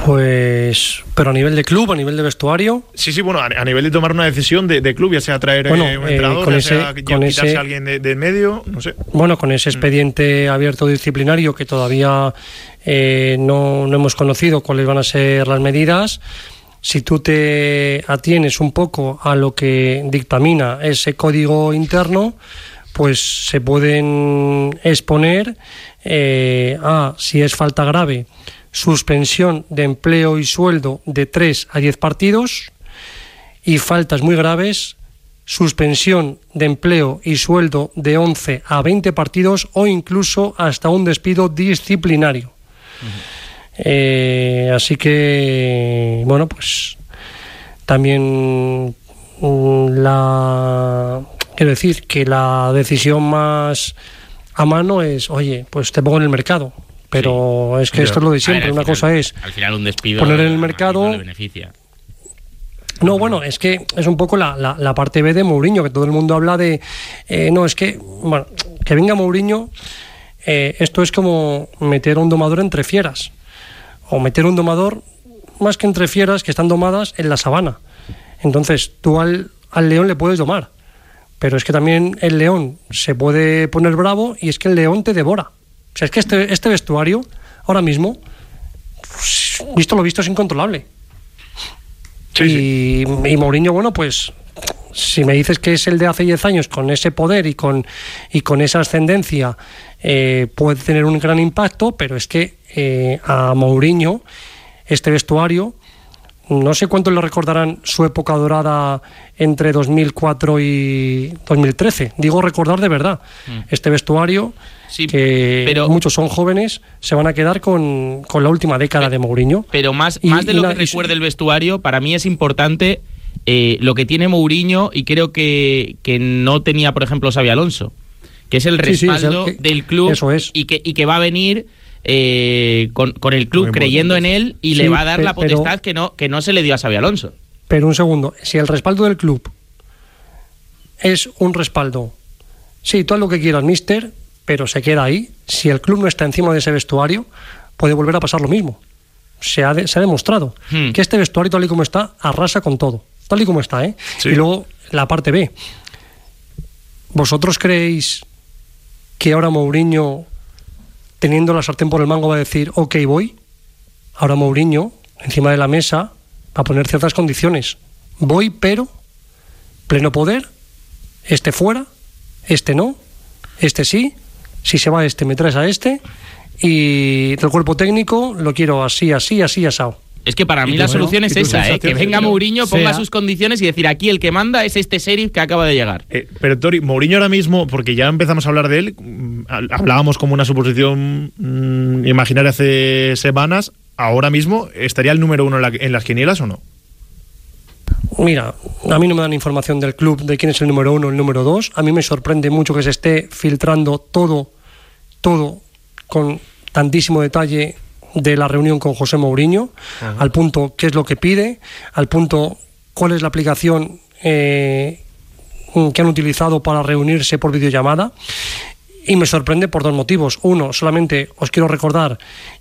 Pues, pero a nivel de club, a nivel de vestuario. Sí, bueno, a nivel de tomar una decisión de club, ya sea traer un entrenador, ya sea quitarse a alguien de medio, no sé. Bueno, con ese expediente abierto disciplinario que todavía no hemos conocido cuáles van a ser las medidas, si tú te atienes un poco a lo que dictamina ese código interno, pues se pueden exponer a, si es falta grave, suspensión de empleo y sueldo de 3 a 10 partidos y faltas muy graves, suspensión de empleo y sueldo de 11 a 20 partidos o incluso hasta un despido disciplinario. Así que, bueno, pues también quiero decir que la decisión más a mano es, oye, pues te pongo en el mercado. Pero es que esto es lo de siempre. Una cosa es al final un despido poner en el mercado. No le beneficia. No, bueno, es que es un poco la parte B de Mourinho, que todo el mundo habla de. No, es que, bueno, que venga Mourinho, esto es como meter un domador entre fieras. O meter un domador, más que entre fieras, que están domadas en la sabana. Entonces, tú al león le puedes domar. Pero es que también el león se puede poner bravo y es que el león te devora. O sea, es que este vestuario, ahora mismo, visto lo visto, es incontrolable. Sí. Y Mourinho, bueno, pues, si me dices que es el de hace 10 años, con ese poder y con esa ascendencia, puede tener un gran impacto, pero es que a Mourinho, este vestuario, no sé cuánto le recordarán su época dorada entre 2004 y 2013. Digo recordar de verdad. Este vestuario, sí, pero muchos son jóvenes, se van a quedar con la última década de Mourinho. Pero más de lo que recuerde el vestuario, para mí es importante lo que tiene Mourinho, y creo que no tenía, por ejemplo, Xabi Alonso, que es el respaldo del club. Eso es. y que va a venir con el club creyendo en él, y le va a dar la potestad que no se le dio a Xabi Alonso. Pero un segundo, si el respaldo del club es un respaldo, sí, tú haz lo que quieras, mister, pero se queda ahí. Si el club no está encima de ese vestuario, puede volver a pasar lo mismo. Se ha demostrado que este vestuario, tal y como está, arrasa con todo, tal y como está, ¿eh? Sí. Y luego la parte B. ¿Vosotros creéis que ahora Mourinho, teniendo la sartén por el mango, va a decir, ok, voy? Ahora Mourinho, encima de la mesa, va a poner ciertas condiciones. Voy, pero pleno poder, este fuera, este no, este sí, si se va este me traes a este, y del cuerpo técnico lo quiero así, asado. Es que para mí la solución es esa, que venga Mourinho, ponga sus condiciones y decir, aquí el que manda es este sheriff que acaba de llegar. Pero Tori, Mourinho ahora mismo, porque ya empezamos a hablar de él, hablábamos como una suposición imaginaria hace semanas, ahora mismo, ¿estaría el número 1 en las quinielas o no? Mira, a mí no me dan información del club de quién es el número 1 o el número 2. A mí me sorprende mucho que se esté filtrando todo con tantísimo detalle de la reunión con José Mourinho, al punto qué es lo que pide, al punto cuál es la aplicación que han utilizado para reunirse por videollamada. Y me sorprende por dos motivos. Uno, solamente os quiero recordar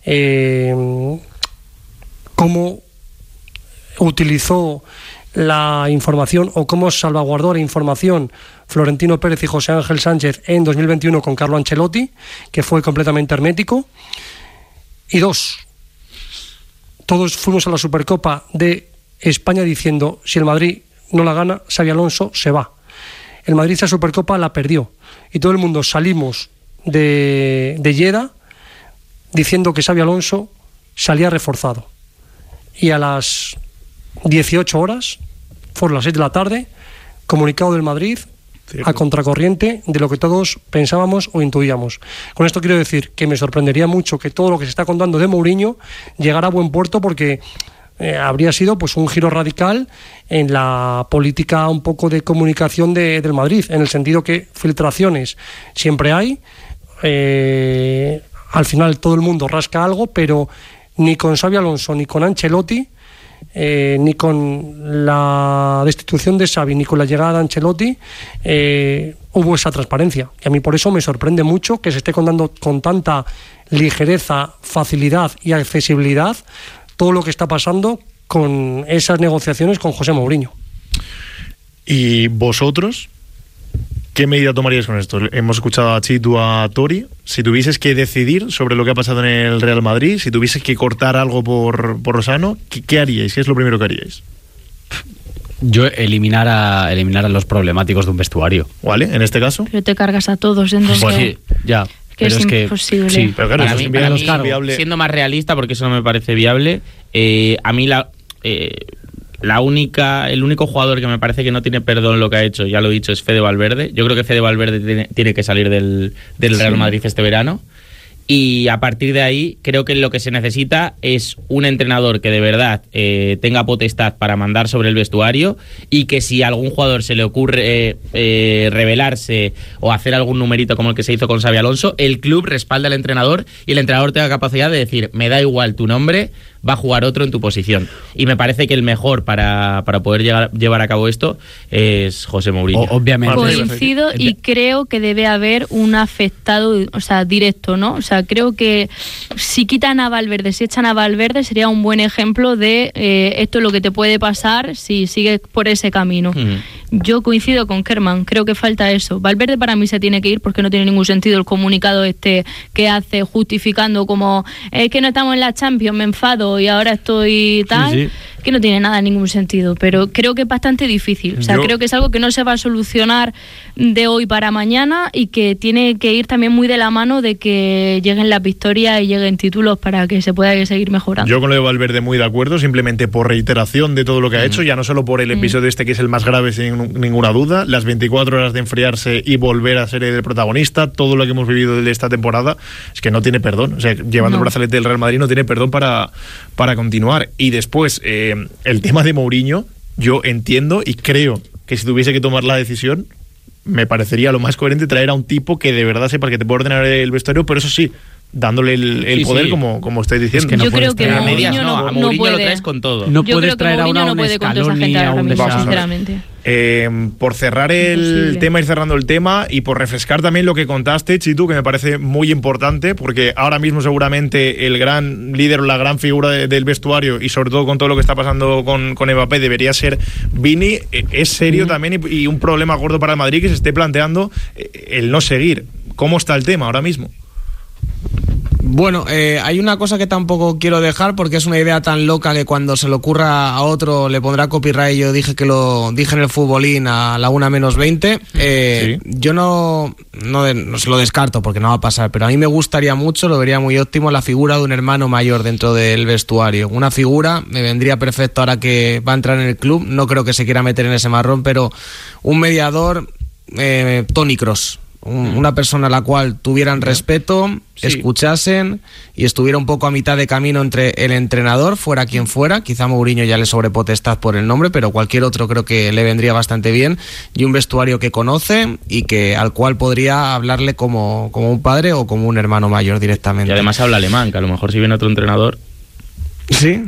cómo utilizó la información o cómo salvaguardó la información Florentino Pérez y José Ángel Sánchez en 2021 con Carlo Ancelotti, que fue completamente hermético. Y dos, todos fuimos a la Supercopa de España diciendo, si el Madrid no la gana, Xabi Alonso se va. El Madrid esa Supercopa la perdió y todo el mundo salimos de Lleida diciendo que Xabi Alonso salía reforzado. Y a las 18 horas, fueron las 6 de la tarde, comunicado del Madrid, a contracorriente de lo que todos pensábamos o intuíamos. Con esto quiero decir que me sorprendería mucho que todo lo que se está contando de Mourinho llegara a buen puerto, porque habría sido pues un giro radical en la política un poco de comunicación del Madrid, en el sentido que filtraciones siempre hay, al final todo el mundo rasca algo, pero ni con Xabi Alonso ni con Ancelotti, ni con la destitución de Xavi ni con la llegada de Ancelotti hubo esa transparencia, y a mí por eso me sorprende mucho que se esté contando con tanta ligereza, facilidad y accesibilidad todo lo que está pasando con esas negociaciones con José Mourinho. ¿Y vosotros qué medida tomaríais con esto? Hemos escuchado a Chitu, a Tori. Si tuvieses que decidir sobre lo que ha pasado en el Real Madrid, si tuvieses que cortar algo por Lozano, ¿qué haríais? ¿Qué es lo primero que haríais? Yo eliminar a los problemáticos de un vestuario. ¿Vale? En este caso. Pero te cargas a todos, entonces. Bueno, sí, ya. Pero es imposible. Sí, pero claro, para mí, viable. Siendo más realista, porque eso no me parece viable, a mí el único jugador que me parece que no tiene perdón lo que ha hecho, ya lo he dicho, es Fede Valverde. Yo creo que Fede Valverde tiene que salir del Real Madrid este verano. Y a partir de ahí, creo que lo que se necesita es un entrenador que de verdad tenga potestad para mandar sobre el vestuario, y que si a algún jugador se le ocurre rebelarse o hacer algún numerito como el que se hizo con Xabi Alonso, el club respalda al entrenador y el entrenador tenga capacidad de decir: me da igual tu nombre, va a jugar otro en tu posición. Y me parece que el mejor para poder llevar a cabo esto es José Mourinho. Obviamente. Coincido, y creo que debe haber un afectado, o sea, directo, ¿no? O sea, creo que si quitan a Valverde, si echan a Valverde, sería un buen ejemplo de esto es lo que te puede pasar si sigues por ese camino. Yo coincido con Kerman, creo que falta eso. Valverde para mí se tiene que ir, porque no tiene ningún sentido el comunicado que hace justificando como es que no estamos en la Champions, me enfado y ahora estoy tal, sí. Que no tiene ningún sentido, pero creo que es bastante difícil. O sea, creo que es algo que no se va a solucionar de hoy para mañana, y que tiene que ir también muy de la mano de que lleguen las victorias y lleguen títulos para que se pueda seguir mejorando. Yo con lo de Valverde muy de acuerdo, simplemente por reiteración de todo lo que ha hecho, ya no solo por el episodio este que es el más grave sin ninguna duda, las 24 horas de enfriarse y volver a ser el protagonista, todo lo que hemos vivido de esta temporada, es que no tiene perdón. O sea, llevando el brazalete del Real Madrid no tiene perdón para continuar. Y después, el tema de Mourinho, yo entiendo y creo que si tuviese que tomar la decisión, me parecería lo más coherente traer a un tipo que de verdad sepa que te puede ordenar el vestuario, pero eso sí, dándole el poder, sí. Como estáis diciendo. Es que yo creo que a medias a Mourinho puede. Lo traes con todo. No puedes traer a una no puede con toda esa gente ahora mismo, sinceramente. Por cerrar el tema, ir cerrando el tema, y por refrescar también lo que contaste, Chitu, que me parece muy importante, porque ahora mismo seguramente el gran líder o la gran figura del vestuario, y sobre todo con todo lo que está pasando con Mbappé, debería ser Vini. Es serio también, y un problema gordo para el Madrid que se esté planteando el no seguir. ¿Cómo está el tema ahora mismo? Bueno, hay una cosa que tampoco quiero dejar, porque es una idea tan loca que cuando se le ocurra a otro le pondrá copyright. Yo dije en el futbolín a la 1:20. Sí. Yo no se lo descarto porque no va a pasar, pero a mí me gustaría mucho, lo vería muy óptimo, la figura de un hermano mayor dentro del vestuario. Una figura me vendría perfecto ahora que va a entrar en el club. No creo que se quiera meter en ese marrón, pero un mediador, Toni Kroos. Una persona a la cual tuvieran respeto, sí. Escuchasen y estuviera un poco a mitad de camino entre el entrenador, fuera quien fuera. Quizá Mourinho ya le sobrepotestad por el nombre, pero cualquier otro creo que le vendría bastante bien, y un vestuario que conoce y que al cual podría hablarle como un padre o como un hermano mayor directamente. Y además habla alemán, que a lo mejor si viene otro entrenador... Sí.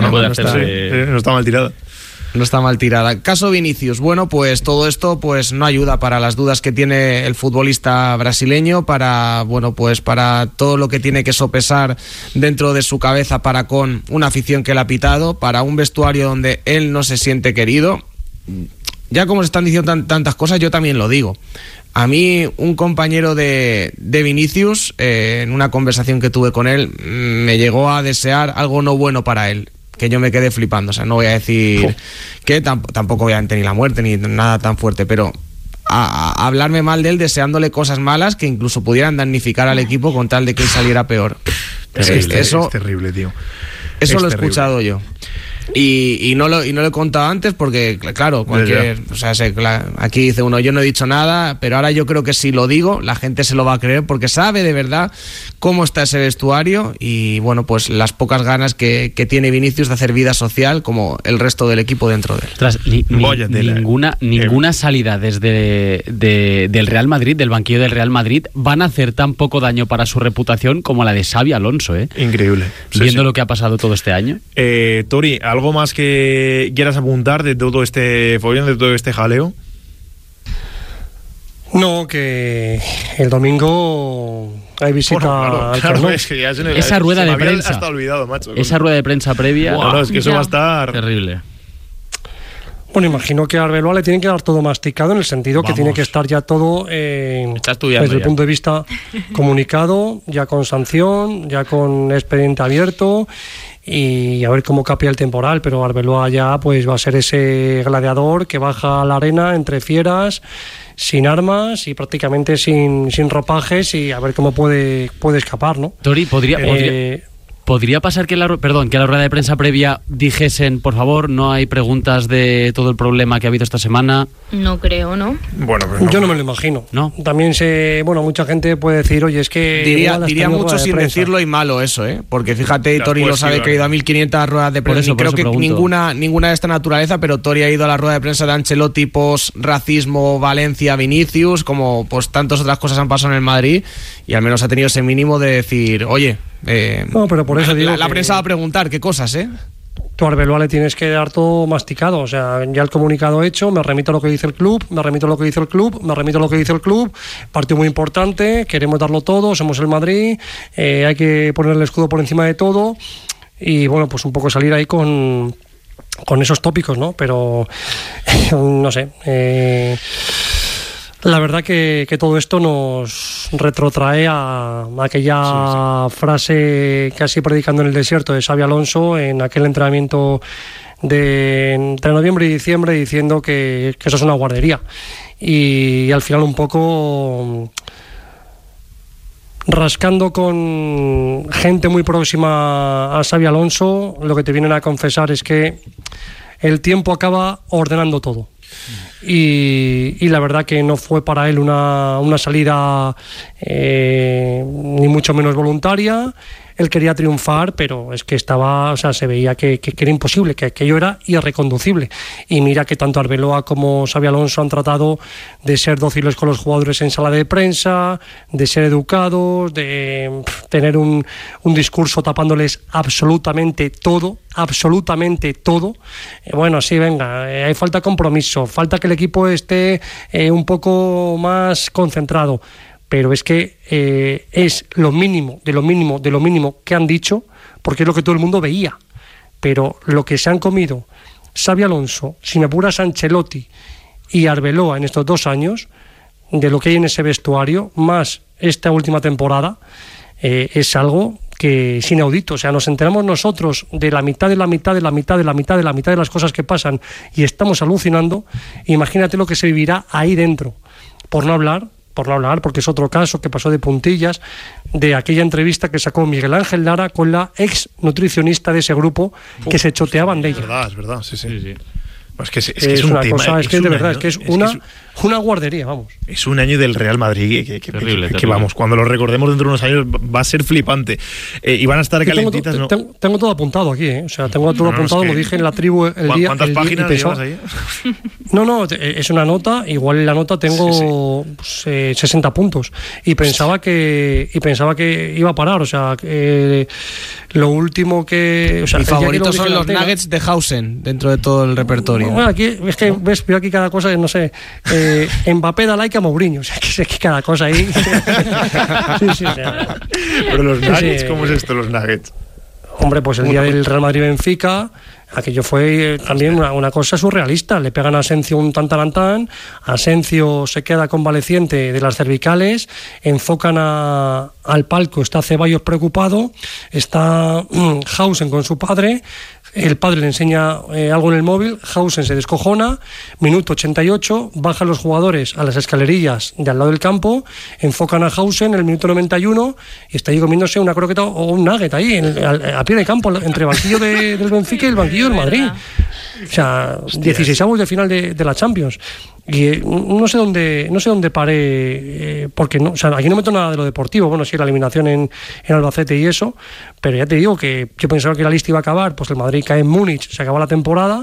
No está mal tirada. No está mal tirada. Caso Vinicius. Bueno, pues todo esto pues no ayuda para las dudas que tiene el futbolista brasileño, para todo lo que tiene que sopesar dentro de su cabeza para con una afición que le ha pitado, para un vestuario donde él no se siente querido. Ya como se están diciendo tantas cosas, yo también lo digo. A mí, un compañero de Vinicius, en una conversación que tuve con él, me llegó a desear algo no bueno para él, que yo me quedé flipando. O sea, no voy a decir que tampoco obviamente ni la muerte ni nada tan fuerte, pero a hablarme mal de él, deseándole cosas malas que incluso pudieran damnificar al equipo con tal de que él saliera peor. Terrible, es terrible, tío. Eso lo he escuchado yo. Y no lo he contado antes porque, claro, aquí dice uno, yo no he dicho nada, pero ahora yo creo que si lo digo, la gente se lo va a creer porque sabe de verdad cómo está ese vestuario y, bueno, pues las pocas ganas que tiene Vinicius de hacer vida social como el resto del equipo dentro de él. Ostras, ninguna salida del Real Madrid, del banquillo del Real Madrid, van a hacer tan poco daño para su reputación como la de Xabi Alonso, ¿eh? Increíble. Viendo lo que ha pasado todo este año. Tori, ¿algo más que quieras apuntar de todo este follón, de todo este jaleo? No, que el domingo hay visita al Camp Nou. Es que ya esa rueda de prensa. Hasta olvidado, macho. Esa rueda de prensa previa. No, es que eso va a estar terrible. Bueno, imagino que a Arbeloa le tienen que dar todo masticado, en el sentido que tiene que estar ya todo estudiando desde el ya. punto de vista comunicado, ya con sanción, ya con expediente abierto, y a ver cómo capia el temporal. Pero Arbeloa ya pues va a ser ese gladiador que baja a la arena entre fieras, sin armas y prácticamente sin ropajes, y a ver cómo puede escapar, ¿no? Tori, ¿podría pasar que la rueda de prensa previa dijesen, por favor, no hay preguntas de todo el problema que ha habido esta semana? No creo, ¿no? Bueno, pero no. Yo no me lo imagino. ¿No? También mucha gente puede decir, oye, es que... Diría mucho sin decirlo y malo eso, ¿eh? Porque fíjate, Ya, Tori pues lo sabe, sí, que ha ido a 1500 ruedas de prensa. Por eso Creo que pregunto. ninguna de esta naturaleza, pero Tori ha ido a la rueda de prensa de Ancelotti post racismo, Valencia, Vinicius, como pues tantas otras cosas han pasado en el Madrid, y al menos ha tenido ese mínimo de decir, oye... no, pero por eso digo la que prensa va a preguntar qué cosas, ¿eh? tú a Arbeloa le tienes que dar todo masticado. O sea, ya el comunicado hecho, me remito a lo que dice el club, partido muy importante, queremos darlo todo, somos el Madrid, hay que poner el escudo por encima de todo, y bueno, pues un poco salir ahí con esos tópicos, ¿no? Pero no sé, la verdad que todo esto nos retrotrae a aquella frase casi predicando en el desierto de Xabi Alonso en aquel entrenamiento entre noviembre y diciembre, diciendo que eso es una guardería. Y al final un poco rascando con gente muy próxima a Xabi Alonso, lo que te vienen a confesar es que el tiempo acaba ordenando todo. Y la verdad que no fue para él una salida ni mucho menos voluntaria. Él quería triunfar, pero es que se veía que era imposible, que aquello era irreconducible. Y mira que tanto Arbeloa como Xabi Alonso han tratado de ser dóciles con los jugadores en sala de prensa, de ser educados, de tener un discurso tapándoles absolutamente todo. Bueno, sí, venga, hay falta compromiso, falta que el equipo esté un poco más concentrado. Pero es que es lo mínimo que han dicho, porque es lo que todo el mundo veía. Pero lo que se han comido Xabi Alonso, si me apuras Ancelotti y Arbeloa en estos 2 años, de lo que hay en ese vestuario, más esta última temporada, es algo que es inaudito. O sea, nos enteramos nosotros de la mitad de las cosas que pasan y estamos alucinando. Imagínate lo que se vivirá ahí dentro, por no hablar, porque es otro caso que pasó de puntillas, de aquella entrevista que sacó Miguel Ángel Lara con la ex nutricionista de ese grupo, que se choteaban de ella. Es verdad, sí. Es que es una cosa, es que de verdad, es que es una guardería, vamos. Es un año del Real Madrid terrible. Que vamos, cuando lo recordemos dentro de unos años va a ser flipante. Y van a estar calentitas, ¿no? Tengo todo apuntado aquí, ¿eh? O sea, tengo todo apuntado, lo dije en la tribu el día. ¿Cuántas páginas llevas ahí? No, es una nota, igual en la nota tengo 60 puntos. Y pensaba que iba a parar, o sea, lo úlimo que... O sea, mis favoritos son los Nuggets de Hausen, dentro de todo el repertorio. Bueno, aquí es que ves, veo aquí cada cosa, no sé, Mbappé da like a Mourinho, o sea, que es que cada cosa ahí. Sí, o sea, pero los Nuggets, ¿cómo es esto, los Nuggets? Hombre, pues el día del Real Madrid-Benfica, aquello fue también una cosa surrealista. Le pegan a Asencio un tan, Asencio se queda convaleciente de las cervicales, enfocan al palco, está Ceballos preocupado, está Hausen con su padre, el padre le enseña algo en el móvil, Hausen se descojona, minuto 88, bajan los jugadores a las escalerillas de al lado del campo, enfocan a Hausen en el minuto 91 y está ahí comiéndose una croqueta o un nugget ahí a pie de campo, entre el banquillo del Benfica y el banquillo del Madrid. O sea, 16avos de final de la Champions. Y no sé dónde paré, porque no, o sea, aquí no meto nada de lo deportivo. Bueno, sí, la eliminación en Albacete y eso, pero ya te digo que yo pensaba que la lista iba a acabar, pues el Madrid cae en Múnich, se acaba la temporada,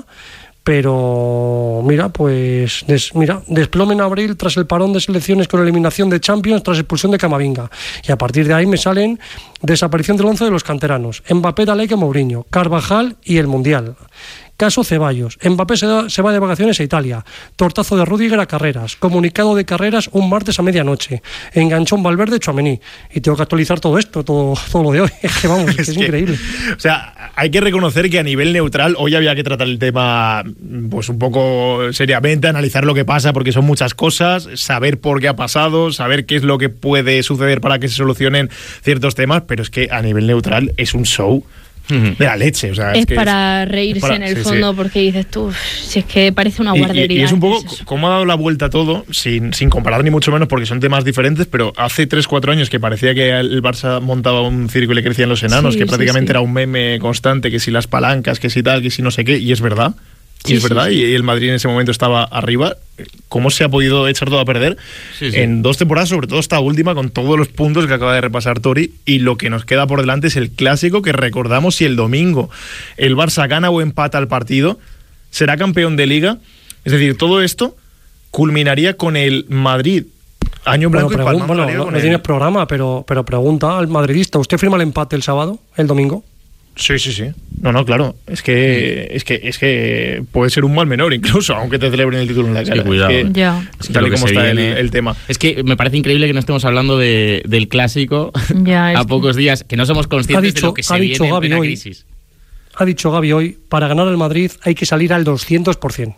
pero mira, pues desplome en abril tras el parón de selecciones con eliminación de Champions tras expulsión de Camavinga, y a partir de ahí me salen desaparición del 11 de los canteranos, Mbappé, Dalek, Mourinho, Carvajal y el Mundial. Caso Ceballos. Mbappé se va de vacaciones a Italia. Tortazo de Rüdiger a Carreras. Comunicado de Carreras un martes a medianoche. Enganchón Valverde, Tchouaméni. Y tengo que actualizar todo esto, todo lo de hoy. Es que vamos, es increíble. O sea, hay que reconocer que a nivel neutral hoy había que tratar el tema pues un poco seriamente, analizar lo que pasa, porque son muchas cosas, saber por qué ha pasado, saber qué es lo que puede suceder para que se solucionen ciertos temas, pero es que a nivel neutral es un show de la leche. O sea, es para reírse en el fondo, porque dices tú, si es que parece una guardería. Y es un poco cómo ha dado la vuelta todo, sin comparar ni mucho menos, porque son temas diferentes, pero hace 3-4 años que parecía que el Barça montaba un circo y le crecían los enanos, que prácticamente era un meme constante, que si las palancas, que si tal, que si no sé qué, y es verdad. Y es verdad, y el Madrid en ese momento estaba arriba. ¿Cómo se ha podido echar todo a perder en 2 temporadas, sobre todo esta última, con todos los puntos que acaba de repasar Tori? Y lo que nos queda por delante es el clásico que recordamos: si el domingo el Barça gana o empata el partido, será campeón de Liga. Es decir, todo esto culminaría con el Madrid año blanco y palmado. Bueno, no tienes programa, pero pregunta al madridista: ¿usted firma el empate el domingo? Sí. No, claro. Es que puede ser un mal menor incluso, aunque te celebren el título en la cara. Cuidado. Es que tal y como está el tema. Es que me parece increíble que no estemos hablando del clásico a pocos días, que no somos conscientes de lo que se viene en plena crisis. Ha dicho Gaby hoy, para ganar el Madrid hay que salir al 200%.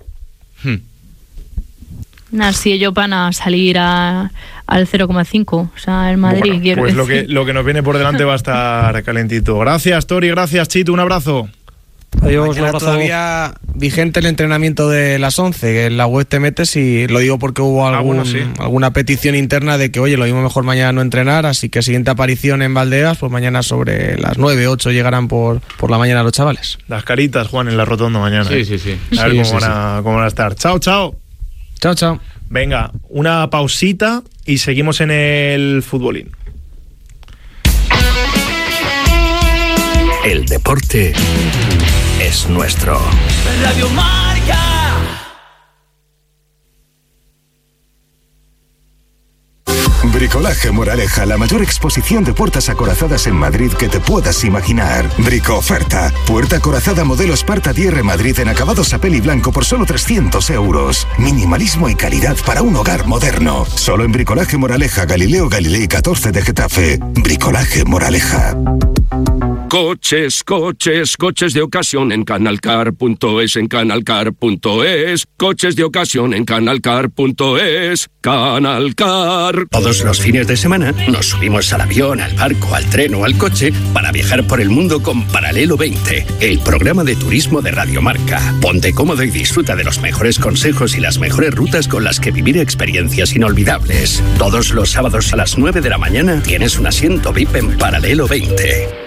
Si ellos van a salir al 0,5, o sea, el Madrid. Bueno, pues lo que nos viene por delante va a estar calentito. Gracias, Tori, gracias, Chito, un abrazo. Adiós, un abrazo. Todavía vigente el entrenamiento de las 11, que en la web te metes, y lo digo porque hubo alguna petición interna de que, oye, lo mismo mejor mañana no entrenar, así que siguiente aparición en Valdeas, pues mañana sobre las 9, 8 llegarán por la mañana los chavales. Las caritas, Juan, en la rotonda mañana. Sí. A ver cómo van a estar. Chao. Chao. Venga, una pausita y seguimos en el futbolín. El deporte es nuestro. Radio Marca. Bricolaje Moraleja, la mayor exposición de puertas acorazadas en Madrid que te puedas imaginar. Brico-oferta. Puerta acorazada modelo Sparta DR Madrid en acabado sapel y blanco por solo 300 euros. Minimalismo y calidad para un hogar moderno. Solo en Bricolaje Moraleja, Galileo Galilei 14 de Getafe. Bricolaje Moraleja. Coches de ocasión en Canalcar.es, en Canalcar.es. Coches de ocasión en Canalcar.es. Canalcar. Todos los fines de semana nos subimos al avión, al barco, al tren o al coche para viajar por el mundo con Paralelo 20, el programa de turismo de Radio Marca. Ponte cómodo y disfruta de los mejores consejos y las mejores rutas con las que vivir experiencias inolvidables. Todos los sábados a las 9 de la mañana tienes un asiento VIP en Paralelo 20.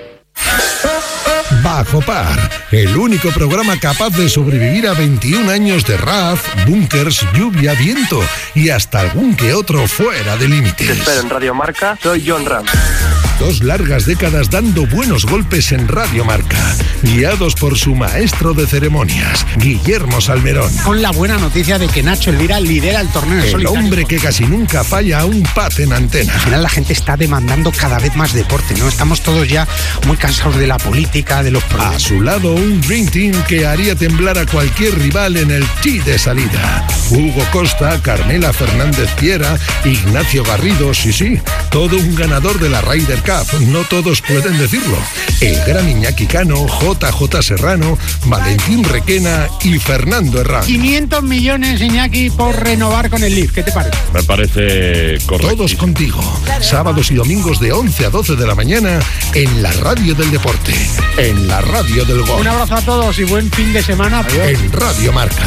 Bajo Par, el único programa capaz de sobrevivir a 21 años de RAF, búnkers, lluvia, viento y hasta algún que otro fuera de límites. Te espero en Radio Marca, soy John Ram. 2 largas décadas dando buenos golpes en Radio Marca, guiados por su maestro de ceremonias, Guillermo Salmerón. Con la buena noticia de que Nacho Elvira lidera el torneo en solitario. El hombre que casi nunca falla a un pat en antena. Al final la gente está demandando cada vez más deporte, ¿no? Estamos todos ya muy cansados de la política, de los problemas. A su lado, un Dream Team que haría temblar a cualquier rival en el tee de salida. Hugo Costa, Carmela Fernández Piera, Ignacio Garrido, sí, todo un ganador de la Ryder Cup. No todos pueden decirlo. El gran Iñaki Cano, JJ Serrano, Valentín Requena y Fernando Herrán. 500 millones, Iñaki, por renovar con el Leaf. ¿Qué te parece? Me parece correcto. Todos contigo. Sábados y domingos de 11 a 12 de la mañana en la radio del deporte, en la radio del gol. Un abrazo a todos y buen fin de semana. Adiós. En Radio Marca.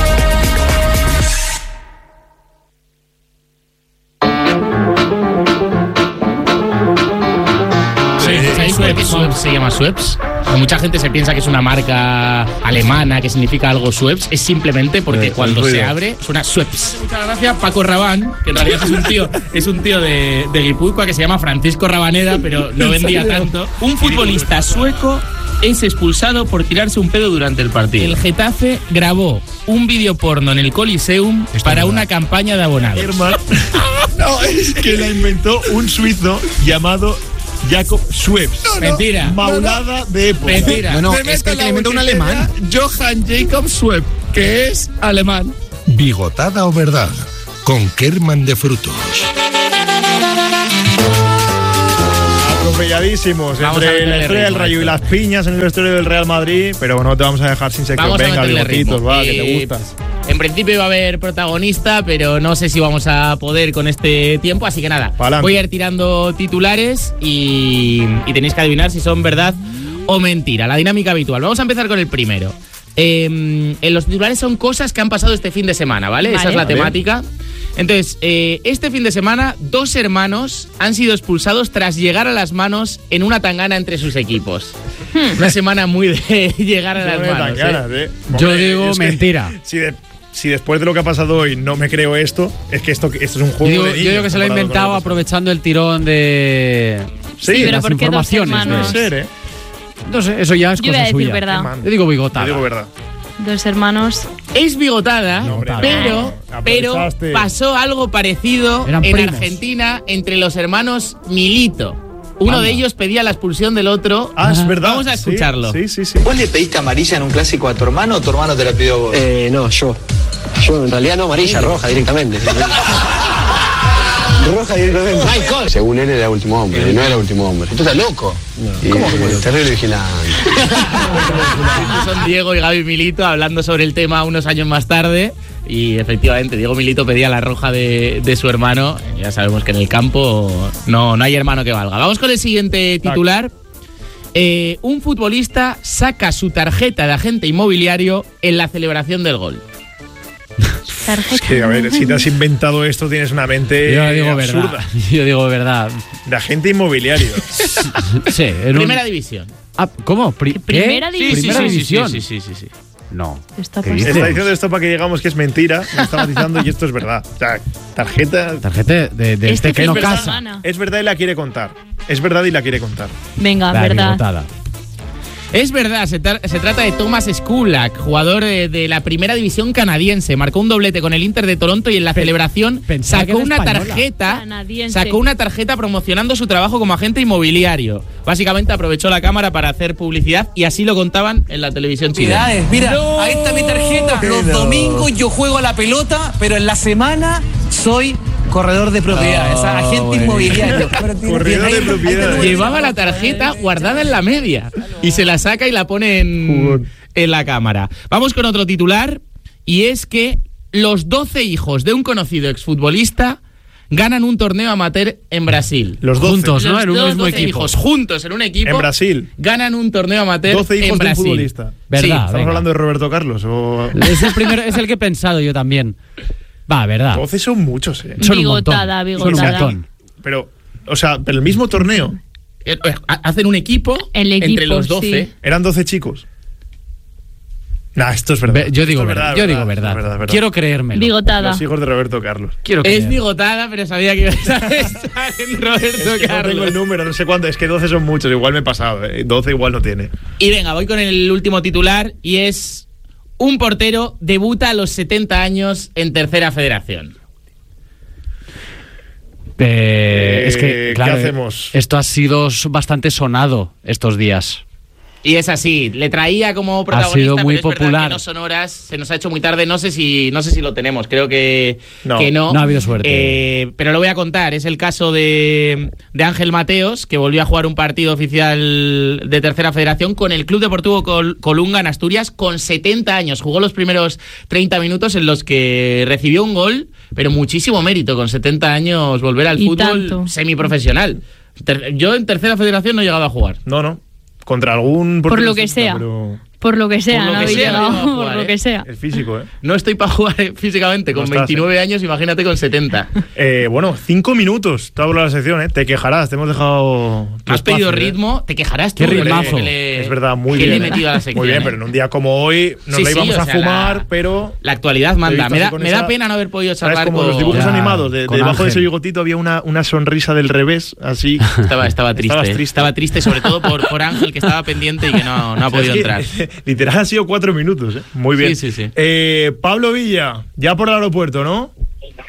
Schweppes se llama Schweppes. Mucha gente se piensa que es una marca alemana, que significa algo Schweppes. Es simplemente porque cuando se abre suena Schweppes. Muchas gracias, Paco Rabanne, que en realidad es un tío de Guipúzcoa que se llama Francisco Rabaneda, pero no vendía tanto. Un futbolista sueco es expulsado por tirarse un pedo durante el partido. El Getafe grabó un vídeo porno en el Coliseum para una campaña de abonados. No, es que la inventó un suizo llamado Jacob Schweppes. Mentira. Maulada de época. Mentira. No, es que le inventó un alemán. Johann Jacob Schweppes, que es alemán. Bigotada o verdad, con Kerman de Frutos. Atropelladísimos entre la historia del Rayo y las piñas en el vestuario del Real Madrid, pero no te vamos a dejar sin sección. Vamos Venga, a meterle bigotitos, ritmo. va, que te gustas. En principio iba a haber protagonista, pero no sé si vamos a poder con este tiempo, así que nada, Pa'lante. voy a ir tirando titulares y tenéis que adivinar si son verdad o mentira. La dinámica habitual. Vamos a empezar con el primero. En los titulares son cosas que han pasado este fin de semana, ¿vale? Esa es la temática. Entonces, este fin de semana, 2 hermanos han sido expulsados tras llegar a las manos en una tangana entre sus equipos. Una semana muy de llegar a las manos. Yo digo es que mentira. Si después de lo que ha pasado hoy no me creo esto, es que esto es un juego de niños. Yo digo que se lo ha comparado con inventado lo que aprovechando el tirón de Sí, pero las ¿por qué 2 informaciones. hermanos? puede ser, ¿eh? No sé, eso ya es Yo voy a cosa decir suya. verdad. Yo digo bigotada. Yo digo verdad. 2 hermanos. Es bigotada, No, hombre, pero aprovechaste. pasó algo parecido Eran en primos. Argentina entre los hermanos Milito. Uno Anda. de ellos pedía la expulsión del otro. Es verdad. Vamos a escucharlo. Sí. ¿Vos le pediste amarilla en un clásico a tu hermano o tu hermano te la pidió a vos? No, yo. Yo en realidad no, amarilla, roja directamente. Roja directamente. Michael. Según él era el último hombre, no era el último hombre. ¿Tú estás loco? No. ¿Cómo? Terrible vigilante. Estos son Diego y Gaby Milito hablando sobre el tema unos años más tarde. Y efectivamente, Diego Milito pedía la roja de su hermano. Ya sabemos que en el campo no hay hermano que valga. Vamos con el siguiente titular. Un futbolista saca su tarjeta de agente inmobiliario en la celebración del gol. Es que, a ver, si te has inventado esto, tienes una mente Yo digo absurda. verdad. Yo digo verdad. De agente inmobiliario. Sí, Primera división. ¿Cómo? ¿Primera ¿Qué? división? Primera división. Sí. No. Está ¿Qué pasando. dices? Está diciendo esto para que digamos que es mentira. Me está matizando y esto es verdad. O sea, tarjeta. Tarjeta de Este que no fin de casa. semana. Es verdad y la quiere contar. Es verdad y la quiere contar. Venga, La verdad. bigotada. Es verdad, se trata de Thomas Skulak, jugador de la primera división canadiense. Marcó un doblete con el Inter de Toronto y en la celebración pensaba que sacó era una española. tarjeta. Canadiense. Sacó una tarjeta promocionando su trabajo como agente inmobiliario. Básicamente aprovechó la cámara para hacer publicidad y así lo contaban en la televisión chilena. Mira, ahí está mi tarjeta. Los domingos yo juego a la pelota, pero en la semana soy corredor de propiedades, agente inmobiliario. Corredor de propiedades. Llevaba la tarjeta guardada en la media y se la saca y la pone en la cámara. Vamos con otro titular y es que los 12 hijos de un conocido exfutbolista ganan un torneo amateur en Brasil. Los 12. Juntos, ¿no? Los En un mismo 12 equipo. hijos juntos en un equipo. En Brasil. Ganan un torneo amateur 12 hijos en de un Brasil. futbolista. Verdad. Sí, ¿Estamos venga. hablando de Roberto Carlos? O... Es el primero, es el que he pensado yo también. Va, verdad. 12 son muchos, ¿eh? Son un montón. Bigotada, Son un bigotada. montón. Pero, o sea, pero el mismo torneo. Hacen un equipo, El equipo, entre los 12. sí. Eran 12 chicos. Nah, esto es verdad. Yo digo Esto es verdad. Yo digo verdad. Quiero creérmelo. Bigotada. Los hijos de Roberto Carlos. Quiero Es creer. bigotada, pero sabía que ibas a estar en Roberto Es que no tengo Carlos. el número, no sé cuánto. Es que 12 son muchos. Igual me he pasado. 12 igual no tiene. Y venga, voy con el último titular y es: un portero debuta a los 70 años en Tercera Federación. Es que, claro, ¿qué hacemos? Esto ha sido bastante sonado estos días. Y es así, le traía como protagonista, sido muy pero es verdad popular. que no son horas, se nos ha hecho muy tarde, no sé si lo tenemos, creo que No. que no. No ha habido suerte. Pero lo voy a contar, es el caso de Ángel Mateos, que volvió a jugar un partido oficial de Tercera Federación con el Club Deportivo Colunga en Asturias con 70 años. Jugó los primeros 30 minutos en los que recibió un gol, pero muchísimo mérito, con 70 años volver al Y fútbol tanto. semiprofesional. Yo en Tercera Federación no he llegado a jugar. No. Contra algún... Por portero lo que sea. pero Por lo que sea, Por lo no que habéis sea, no llegado, iba a jugar, por lo que sea. El físico, ¿eh? No estoy para jugar físicamente, con No estás, 29 años, imagínate con 70. Bueno, 5 minutos. Te hablo de la sección, ¿eh? Te quejarás, te hemos dejado... tu Has pedido espacio, ¿eh? ritmo, te quejarás tú. Qué ritmazo. Es verdad, muy que bien. le he metido a la sección, muy bien, ¿eh? pero en un día como hoy nos Sí, la sí, íbamos o a sea, fumar, pero... La actualidad manda. Te he visto así con Me da esa- pena no haber podido ¿Sabes? charlar Como con... los dibujos Ya, animados. con Debajo de ese Ángel. bigotito había una sonrisa del revés, así. Estaba Estabas triste. triste. Estaba triste, sobre todo por Ángel, que estaba pendiente y que no ha O sea, podido es que, entrar. literal han sido 4 minutos, ¿eh? Muy bien. Sí. Pablo Villa, ya por el aeropuerto, ¿no?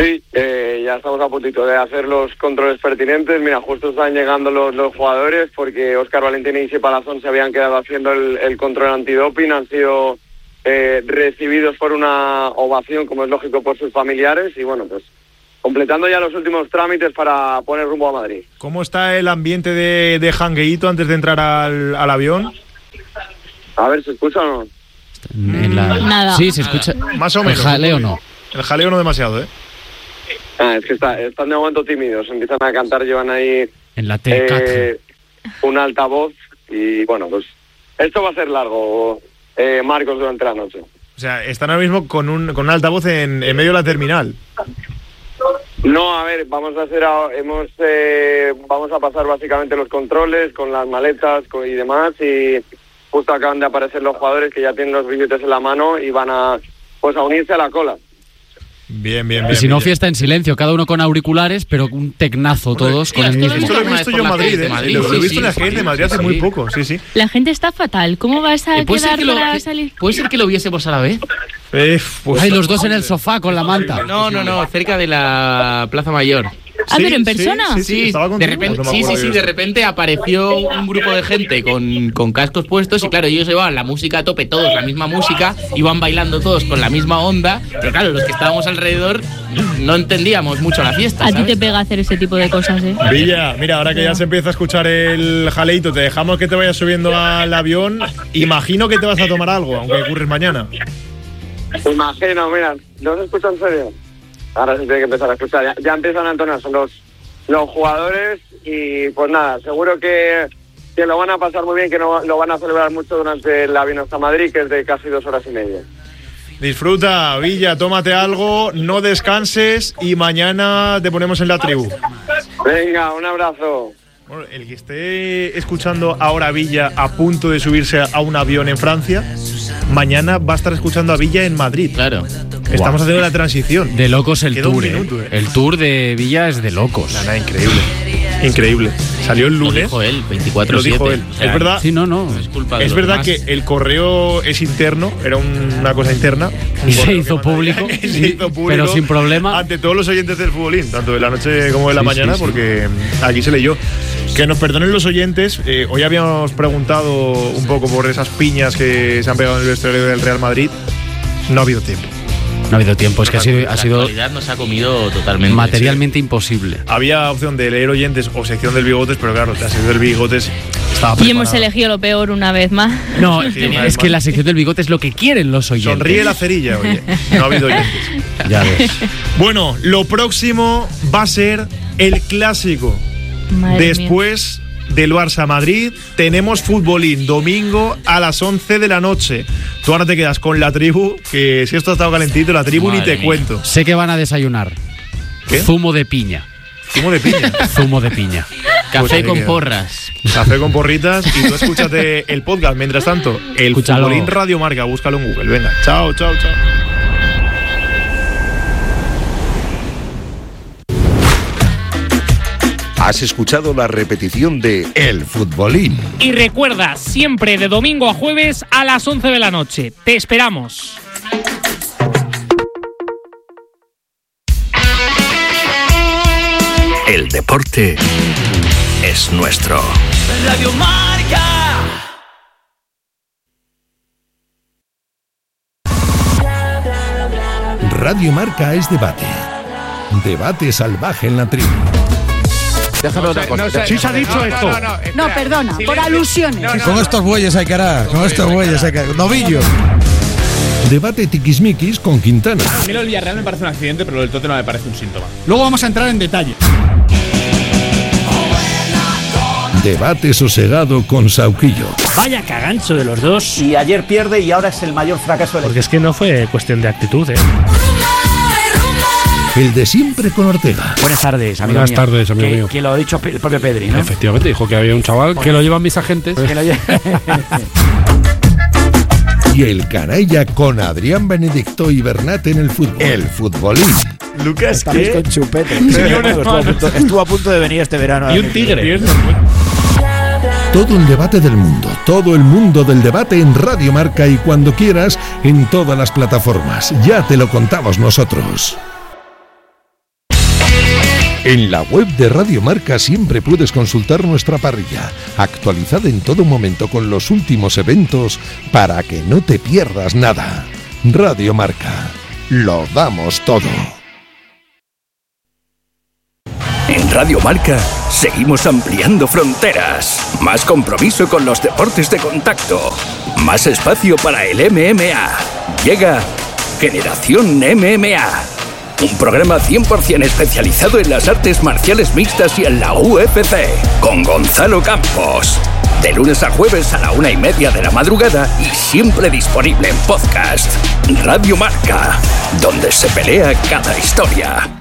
Sí, ya estamos a puntito de hacer los controles pertinentes. Mira, justo están llegando los jugadores porque Óscar Valentín y Isi Palazón se habían quedado haciendo el control antidoping. Han sido recibidos por una ovación, como es lógico, por sus familiares. Y bueno, pues completando ya los últimos trámites para poner rumbo a Madrid. ¿Cómo está el ambiente de jangueíto antes de entrar al avión? A ver, ¿se escucha o no? Nada. Sí, se escucha. Más o menos. El jaleo no. El jaleo no demasiado, ¿eh? Es que están de momento tímidos, empiezan a cantar, llevan ahí en la T4 un altavoz y bueno, pues esto va a ser largo, Marcos, durante la noche. O sea, están ahora mismo con un altavoz en medio de la terminal. No, a ver, vamos a pasar básicamente los controles con las maletas y demás, y justo acaban de aparecer los jugadores que ya tienen los billetes en la mano y van a unirse a la cola. Bien. Y si no, fiesta en silencio, cada uno con auriculares, pero un tecnazo todos con el mismo. Esto lo he visto yo en Madrid, lo he visto en la gente de Madrid hace muy poco, sí. La gente está fatal, ¿cómo vas a quedar para salir? ¿Puede ser que lo viésemos a la vez? Pues, los dos en el sofá con la manta. No, cerca de la Plaza Mayor. ¿Pero en persona? Sí, de repente, de repente apareció un grupo de gente con cascos puestos y claro, ellos llevaban la música a tope, todos la misma música, iban bailando todos con la misma onda, pero claro, los que estábamos alrededor no entendíamos mucho la fiesta, ¿sabes? A ti te pega hacer ese tipo de cosas, ¿eh? Villa, mira, ahora que ya se empieza a escuchar el jaleito, te dejamos que te vayas subiendo al avión. Imagino que te vas a tomar algo, aunque ocurres mañana. Imagino, mira, ¿no se escucha en serio? Ahora se tiene que empezar a escuchar. Ya empiezan a entonar, son los jugadores y pues nada, seguro que lo van a pasar muy bien, que no lo van a celebrar mucho durante el avión hasta Madrid, que es de casi 2 horas y media. Disfruta, Villa, tómate algo, no descanses y mañana te ponemos en la tribu. Venga, un abrazo. Bueno, el que esté escuchando ahora a Villa a punto de subirse a un avión en Francia, mañana va a estar escuchando a Villa en Madrid. Claro. Estamos haciendo la transición. De locos el tour, minuto, El tour de Villa es de locos. Nada, increíble. Salió el lunes. Lo dijo él, 24/7. Lo dijo él. O sea, es verdad. Sí, no. Es verdad que el correo es interno, era una cosa interna. Y se hizo público. Pero sin problema. Ante todos los oyentes del futbolín, tanto de la noche como de la mañana, porque aquí se leyó. Que nos perdonen los oyentes. Hoy habíamos preguntado un poco por esas piñas que se han pegado en el vestuario del Real Madrid. No ha habido tiempo. No ha habido tiempo, es que ha sido la actualidad nos ha comido totalmente. Materialmente imposible. Había opción de leer oyentes o sección del Bigotes, pero claro, la sección del Bigotes estaba preparada. Y hemos elegido lo peor una vez más. No, es que la sección del Bigote es lo que quieren los oyentes. Sonríe la cerilla, oye. No ha habido oyentes. Ya ves. Bueno, lo próximo va a ser el clásico. Madre Después del Barça Madrid tenemos futbolín domingo a las 11 de la noche. Tú ahora te quedas con la tribu, que si esto ha estado calentito, la tribu ni te cuento. Sé que van a desayunar. ¿Qué? Zumo de piña. ¿Zumo de piña? Zumo de piña. Café con porras. Café con porritas y tú escúchate el podcast. Mientras tanto, el Futbolín Radio Marca, búscalo en Google. Venga, chao. Has escuchado la repetición de El Futbolín. Y recuerda, siempre de domingo a jueves a las 11 de la noche. Te esperamos. El deporte es nuestro. Radio Marca. Radio Marca es debate. Debate salvaje en la tribu. Déjame otra cosa. Sí se ha dicho esto. No, perdona, por alusiones. Con estos bueyes hay que hará. Con estos bueyes hay que hará. Novillo. Debate tiquismiquis con Quintana. A mí lo del Villarreal me parece un accidente, pero lo del Tottenham me parece un síntoma. Luego vamos a entrar en detalle. Debate sosegado con Sauquillo. Vaya cagancho de los dos. Y ayer pierde y ahora es el mayor fracaso del equipo. Porque es que no fue cuestión de actitud, El de siempre con Ortega. Buenas tardes, amigo Buenas tardes, amigo mío. Que lo ha dicho el propio Pedri, ¿no? Efectivamente, dijo que había un chaval que lo llevan mis agentes. Y el canalla con Adrián Benedicto y Bernat en el fútbol. El futbolín. Lucas, estamos ¿qué? con chupete. Estuvo a punto de venir este verano. Y un tigre. Todo el debate del mundo, todo el mundo del debate en Radio Marca y cuando quieras en todas las plataformas. Ya te lo contamos nosotros. En la web de Radio Marca siempre puedes consultar nuestra parrilla, actualizada en todo momento con los últimos eventos para que no te pierdas nada. Radio Marca, lo damos todo. En Radio Marca seguimos ampliando fronteras, más compromiso con los deportes de contacto, más espacio para el MMA. Llega Generación MMA, un programa 100% especializado en las artes marciales mixtas y en la UFC, con Gonzalo Campos. De lunes a jueves a la 1:30 de la madrugada y siempre disponible en podcast. Radio Marca, donde se pelea cada historia.